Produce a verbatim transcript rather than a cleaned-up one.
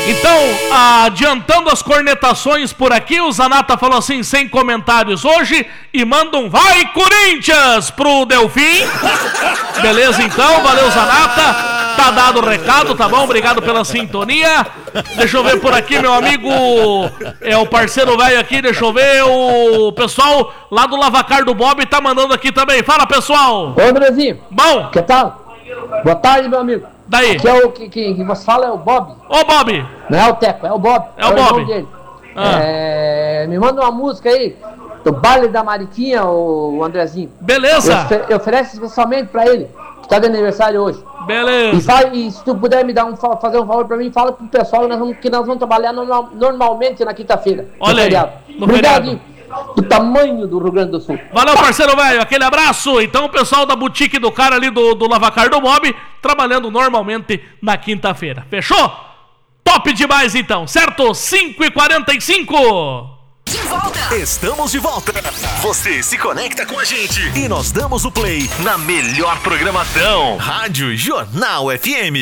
Então, adiantando as cornetações por aqui, o Zanata falou assim, sem comentários hoje, e manda um vai Corinthians pro Delfim. Beleza então, valeu Zanata. Tá dado o recado, tá bom? Obrigado pela sintonia. Deixa eu ver por aqui, meu amigo, é o parceiro velho aqui, deixa eu ver, o pessoal lá do Lavacar do Bob tá mandando aqui também. Fala, pessoal. Ô, Andrezinho. Bom. Que tal? Boa tarde, meu amigo. Daí? Aqui é o que, que, que você fala é o Bob. Ô, Bob. Não é o Teco, é o Bob. É o, é o Bob. Dele. Ah. É, me manda uma música aí do Baile da Mariquinha, o Andrezinho. Beleza. Eu, eu ofereço especialmente pra ele, que tá de aniversário hoje. Beleza. E, fala, e se tu puder me dar um, fazer um favor pra mim, fala pro pessoal nós vamos, que nós vamos trabalhar normal, normalmente na quinta-feira. Olha aí. No Obrigado, feriado. Do tamanho do Rio Grande do Sul. Valeu, parceiro velho, aquele abraço. Então o pessoal da boutique do cara ali do, do Lavacar do Mob trabalhando normalmente na quinta-feira. Fechou? Top demais então, certo? cinco e quarenta e cinco. De volta. Estamos de volta. Você se conecta com a gente e nós damos o play na melhor programação. Rádio Jornal F M.